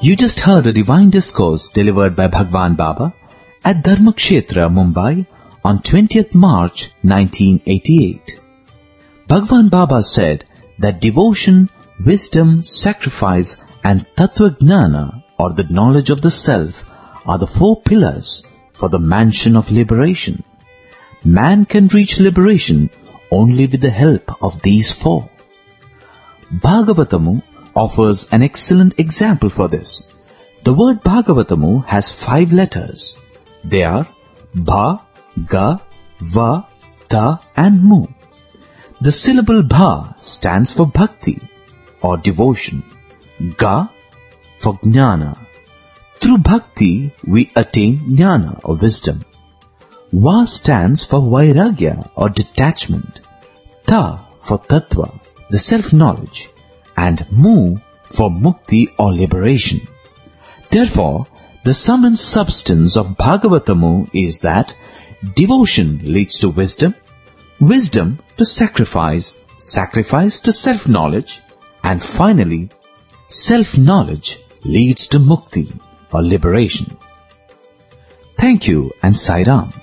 You just heard a divine discourse delivered by Bhagwan Baba at Dharmakshetra, Mumbai on 20th March 1988. Bhagwan Baba said that devotion, wisdom, sacrifice and Tattva Gnana, or the knowledge of the self, are the four pillars for the mansion of liberation. Man can reach liberation only with the help of these four. Bhagavatamu offers an excellent example for this. The word Bhagavatamu has 5 letters. They are Bha, Ga, Va, Ta and Mu. The syllable Bha stands for Bhakti or devotion. Ga for Jnana. Through Bhakti we attain Jnana or wisdom. Va stands for Vairagya or detachment. Ta for Tattva, the self-knowledge, and Mu for Mukti or liberation. Therefore, the sum and substance of Bhagavatamu is that devotion leads to wisdom, wisdom to sacrifice, sacrifice to self-knowledge, and finally, self-knowledge leads to Mukti or liberation. Thank you and Sai Ram.